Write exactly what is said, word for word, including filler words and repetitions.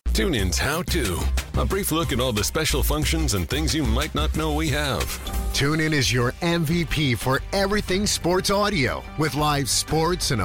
TuneIn's How To. A brief look at all the special functions and things you might not know we have. TuneIn is your M V P for everything sports audio. With live sports and